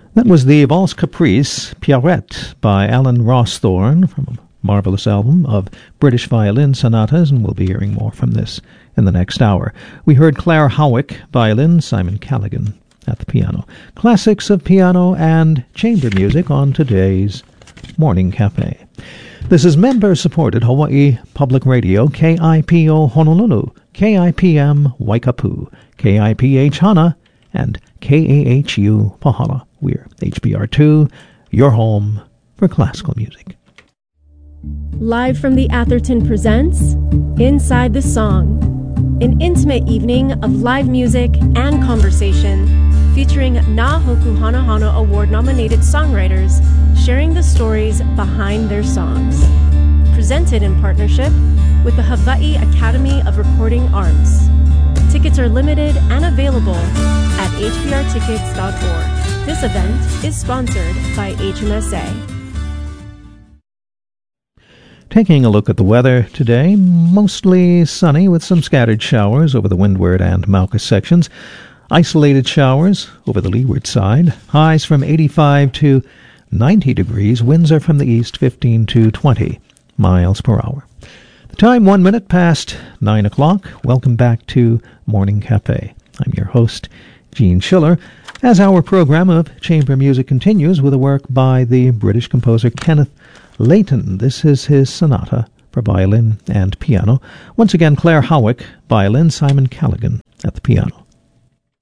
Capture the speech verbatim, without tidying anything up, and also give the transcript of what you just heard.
That was the Valse Caprice, Pierrette, by Alan Rawsthorne, from a marvelous album of British violin sonatas, and we'll be hearing more from this in the next hour. We heard Claire Howick, violin, Simon Callaghan at the piano. Classics of piano and chamber music on today's Morning Cafe. This is member-supported Hawaii Public Radio, K I P O Honolulu, K I P M Waikapu, K I P H Hana, and K A H U Pahala. We're H B R two, your home for classical music. Live from the Atherton presents Inside the Song, an intimate evening of live music and conversation featuring Na Hoku Hana Hana Award-nominated songwriters sharing the stories behind their songs. Presented in partnership with the Hawaii Academy of Recording Arts. Tickets are limited and available at h b r tickets dot org. This event is sponsored by H M S A. Taking a look at the weather today, mostly sunny with some scattered showers over the windward and Mauka sections. Isolated showers over the leeward side. Highs from eighty-five to ninety degrees. Winds are from the east, fifteen to twenty miles per hour. The time, one minute past nine o'clock. Welcome back to Morning Cafe. I'm your host, Gene Schiller, as our program of chamber music continues with a work by the British composer Kenneth Layton. This is his sonata for violin and piano. Once again, Claire Howick, violin, Simon Callaghan at the piano.